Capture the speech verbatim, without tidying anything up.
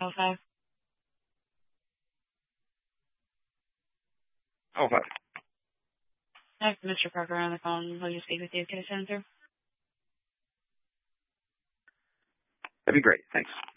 five. Oh, five. I have Mister Parker on the phone. Will you speak with you? Can I send through? That'd be great. Thanks.